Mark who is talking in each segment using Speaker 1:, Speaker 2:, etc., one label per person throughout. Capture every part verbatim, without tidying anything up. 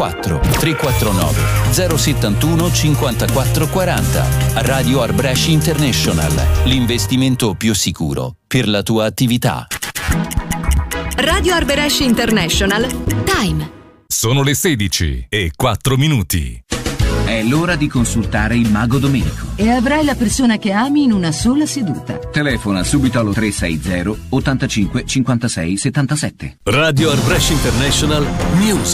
Speaker 1: quattro tre quattro nove zero settantuno cinquantaquattro quaranta. Radio Arbresh International, l'investimento più sicuro per la tua attività.
Speaker 2: Radio Arbresh International Time.
Speaker 3: Sono le sedici e quattro minuti.
Speaker 4: È l'ora di consultare il Mago Domenico.
Speaker 5: E avrai la persona che ami in una sola seduta.
Speaker 4: Telefona subito allo tre sei zero ottantacinque cinquantasei settantasette.
Speaker 3: Radio Arbresh International News.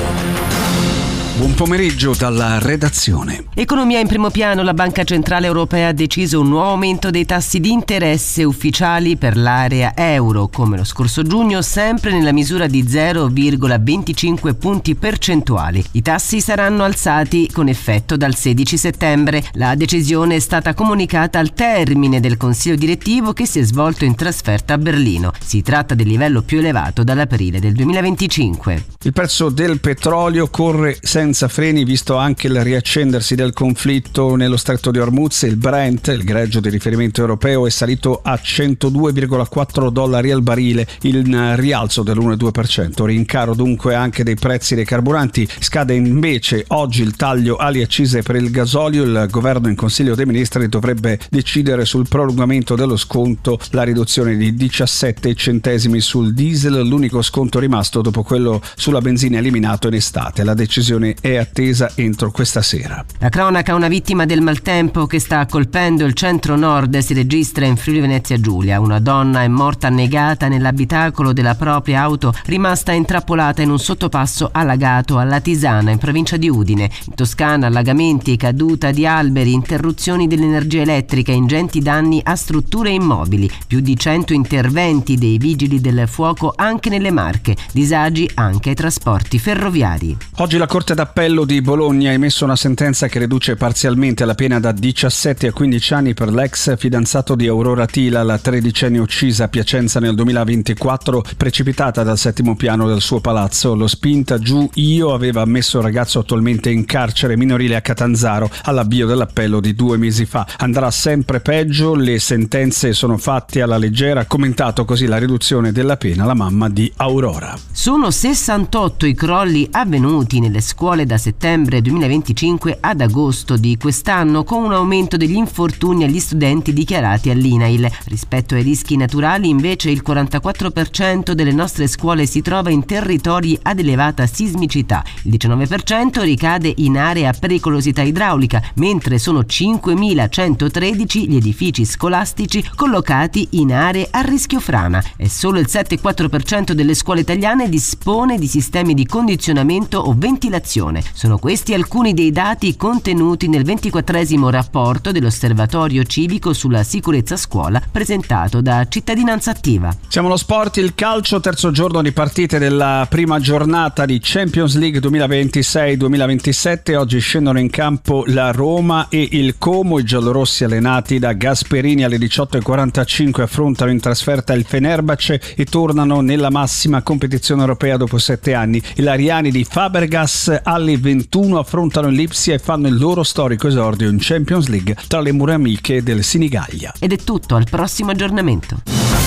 Speaker 6: Buon pomeriggio dalla redazione.
Speaker 7: Economia in primo piano. La Banca Centrale Europea ha deciso un nuovo aumento dei tassi di interesse ufficiali per l'area euro, come lo scorso giugno, sempre nella misura di zero virgola venticinque punti percentuali. I tassi saranno alzati con effetto dal sedici settembre. La decisione è stata comunicata al termine del Consiglio direttivo che si è svolto in trasferta a Berlino. Si tratta del livello più elevato dall'aprile del duemilaventicinque.
Speaker 6: Il prezzo del petrolio corre senza senza freni, visto anche il riaccendersi del conflitto nello stretto di Hormuz. Il Brent, il greggio di riferimento europeo, è salito a centodue virgola quattro dollari al barile, in rialzo dell'uno virgola due per cento. Rincaro dunque anche dei prezzi dei carburanti. Scade invece oggi il taglio alle accise per il gasolio. Il governo in Consiglio dei Ministri dovrebbe decidere sul prolungamento dello sconto, la riduzione di diciassette centesimi sul diesel, l'unico sconto rimasto dopo quello sulla benzina eliminato in estate. La decisione è attesa entro questa sera.
Speaker 7: La cronaca: una vittima del maltempo che sta colpendo il centro-nord si registra in Friuli Venezia Giulia. Una donna è morta annegata nell'abitacolo della propria auto, rimasta intrappolata in un sottopasso allagato alla Tisana, in provincia di Udine. In Toscana, allagamenti, caduta di alberi, interruzioni dell'energia elettrica, ingenti danni a strutture immobili. Più di cento interventi dei vigili del fuoco anche nelle Marche. Disagi anche ai trasporti ferroviari.
Speaker 6: Oggi la Corte d'Appello di Bologna ha emesso una sentenza che riduce parzialmente la pena da diciassette a quindici anni per l'ex fidanzato di Aurora Tila, la tredicenne uccisa a Piacenza nel duemilaventiquattro, precipitata dal settimo piano del suo palazzo. Lo spinta giù io aveva ammesso il ragazzo attualmente in carcere minorile a Catanzaro all'avvio dell'appello di due mesi fa. Andrà sempre peggio, le sentenze sono fatte alla leggera, ha commentato così la riduzione della pena la mamma di Aurora.
Speaker 7: Sono sessantotto i crolli avvenuti nelle scuole da settembre duemilaventicinque ad agosto di quest'anno, con un aumento degli infortuni agli studenti dichiarati all'I N A I L. Rispetto ai rischi naturali, invece, il quarantaquattro per cento delle nostre scuole si trova in territori ad elevata sismicità, il diciannove per cento ricade in aree a pericolosità idraulica, mentre sono cinquemilacentotredici gli edifici scolastici collocati in aree a rischio frana, e solo il sette virgola quattro per cento delle scuole italiane dispone di sistemi di condizionamento o ventilazione. Sono questi alcuni dei dati contenuti nel ventiquattresimo rapporto dell'Osservatorio Civico sulla sicurezza a scuola, presentato da Cittadinanza Attiva.
Speaker 6: Siamo allo sport, il calcio, terzo giorno di partite della prima giornata di Champions League duemilaventisei duemilaventisette. Oggi scendono in campo la Roma e il Como. I giallorossi, allenati da Gasperini, alle diciotto e quarantacinque affrontano in trasferta il Fenerbahce e tornano nella massima competizione europea dopo sette anni. I lariani di Fabregas alle ventuno affrontano l'Ipsia e fanno il loro storico esordio in Champions League tra le mura amiche del Sinigaglia.
Speaker 7: Ed è tutto, al prossimo aggiornamento.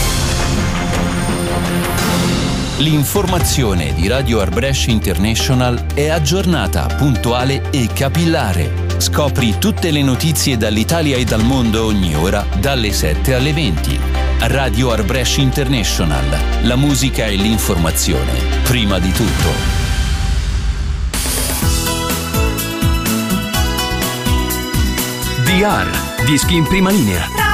Speaker 1: L'informazione di Radio Arbresh International è aggiornata, puntuale e capillare. Scopri tutte le notizie dall'Italia e dal mondo ogni ora, dalle sette alle venti. Radio Arbresh International, la musica e l'informazione, prima di tutto.
Speaker 3: D R, dischi in prima linea.